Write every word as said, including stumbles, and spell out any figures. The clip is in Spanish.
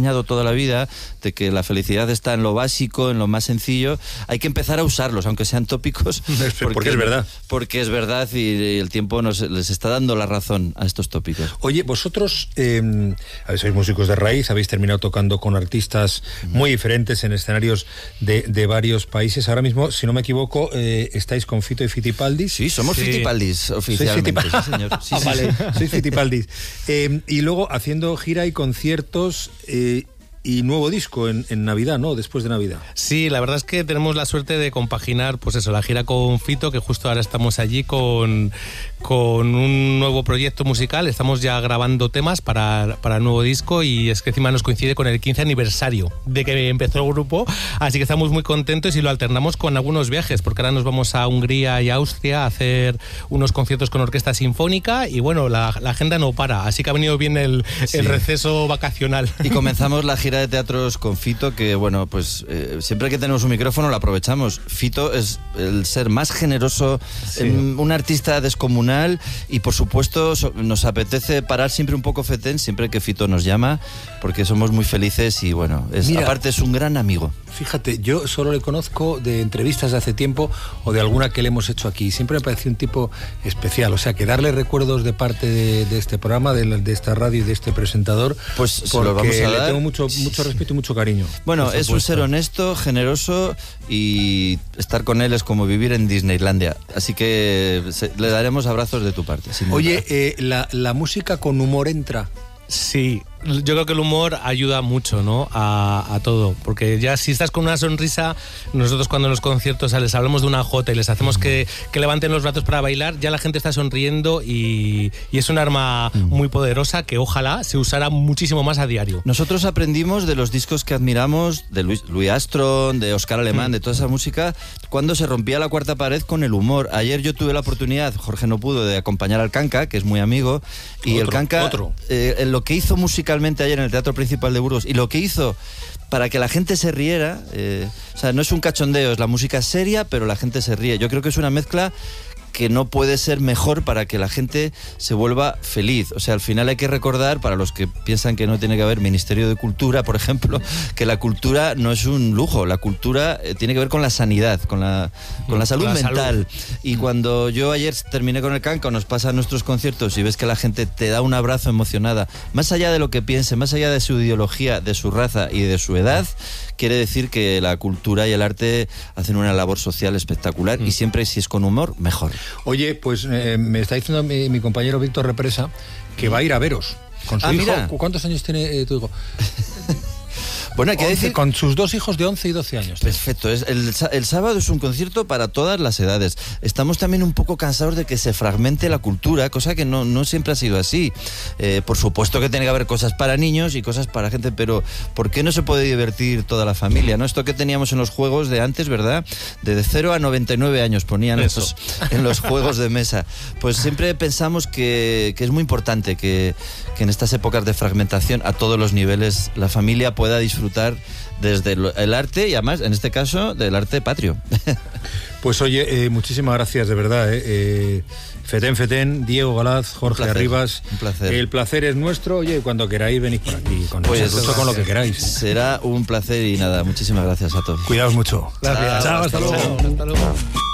enseñado toda la vida de que la felicidad está en lo básico, en lo más sencillo, hay que empezar a usarlos, aunque sean tópicos. Porque, porque es verdad. Porque es verdad y el tiempo nos les está dando la razón a estos tópicos. Oye, vosotros eh, sois músicos de raíz, habéis terminado tocando con artistas muy diferentes en escenarios de, de varios países. Ahora mismo, si no me equivoco, eh, estáis con Fito y Fitipaldis. Sí, somos sí. Fitipaldis oficialmente. Fitipaldis. Sí, señor. Sí, ah, sí, vale, sí. sois Fitipaldis. Eh, y luego haciendo gira y conciertos... Eh, y nuevo disco en, en Navidad, ¿no? Después de Navidad. Sí, la verdad es que tenemos la suerte de compaginar, pues eso, la gira con Fito, que justo ahora estamos allí con, con un nuevo proyecto musical. Estamos ya grabando temas para, para el nuevo disco y es que encima nos coincide con el quince aniversario de que empezó el grupo, así que estamos muy contentos y lo alternamos con algunos viajes, porque ahora nos vamos a Hungría y a Austria a hacer unos conciertos con orquesta sinfónica y bueno, la, la agenda no para, así que ha venido bien el, sí. el receso vacacional. Y comenzamos la gira de teatros con Fito, que bueno, pues eh, siempre que tenemos un micrófono lo aprovechamos. Fito es el ser más generoso, sí. eh, un artista descomunal y por supuesto so, nos apetece parar siempre un poco fetén siempre que Fito nos llama, porque somos muy felices y bueno, es, Mira, aparte es un gran amigo. Fíjate, yo solo le conozco de entrevistas de hace tiempo o de alguna que le hemos hecho aquí. Siempre me pareció un tipo especial, o sea, que darle recuerdos de parte de, de este programa, de, de esta radio y de este presentador, pues se lo vamos a dar. Le tengo mucho, mucho respeto y mucho cariño. Bueno, es un ser honesto, generoso y estar con él es como vivir en Disneylandia. Así que se, le daremos abrazos de tu parte. Oye, eh, la, la música con humor entra. Sí, yo creo que el humor ayuda mucho, ¿no? A, a todo, porque ya si estás con una sonrisa, nosotros cuando en los conciertos les hablamos de una jota y les hacemos que, que levanten los brazos para bailar, ya la gente está sonriendo y, y es un arma muy poderosa que ojalá se usara muchísimo más a diario. Nosotros aprendimos de los discos que admiramos, de Luis, Louis Armstrong, de Oscar Alemán, mm. de toda esa música, cuando se rompía la cuarta pared con el humor. Ayer yo tuve la oportunidad, Jorge no pudo, de acompañar al Canca, que es muy amigo, y otro, el Canca, otro. Eh, lo que hizo musicalmente ayer en el Teatro Principal de Burgos y lo que hizo para que la gente se riera, eh, o sea, no es un cachondeo, es la música seria, pero la gente se ríe. Yo creo que es una mezcla que no puede ser mejor para que la gente se vuelva feliz. O sea, al final hay que recordar, para los que piensan que no tiene que haber Ministerio de Cultura, por ejemplo, que la cultura no es un lujo, la cultura eh, tiene que ver con la sanidad, con la, con la salud la mental. Salud. Y cuando yo ayer terminé con el Canca, nos pasa en nuestros conciertos y ves que la gente te da un abrazo emocionada, más allá de lo que piense, más allá de su ideología, de su raza y de su edad, quiere decir que la cultura y el arte hacen una labor social espectacular mm. y siempre si es con humor, mejor. Oye, pues eh, me está diciendo mi, mi compañero Víctor Represa que va a ir a veros con su ah, hijo. Mira. ¿Cuántos años tiene eh, tu hijo? Bueno, hay que once, decir... Con sus dos hijos de once y doce años. Perfecto. Es el, el sábado es un concierto para todas las edades. Estamos también un poco cansados de que se fragmente la cultura, cosa que no, no siempre ha sido así. Eh, por supuesto que tiene que haber cosas para niños y cosas para gente, pero ¿por qué no se puede divertir toda la familia? ¿No? Esto que teníamos en los juegos de antes, ¿verdad? De cero a noventa y nueve años ponían esos, en los juegos de mesa. Pues siempre pensamos que, que es muy importante que, que en estas épocas de fragmentación a todos los niveles la familia pueda disfrutar desde el arte y además, en este caso, del arte patrio. Pues oye, eh, muchísimas gracias, de verdad. Eh, eh, Fetén, Fetén, Diego Galaz, Jorge un placer, Arribas. Un placer. El placer es nuestro. Oye, cuando queráis venís por aquí. Con, pues eso, con lo que queráis. Será un placer y nada, muchísimas gracias a todos. Cuidaos mucho. Gracias. Chao, hasta, hasta luego. Hasta luego.